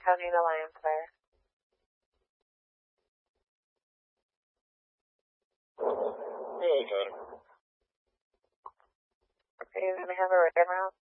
County to Lions Fire. Really, Cody. Are you going to have a return route?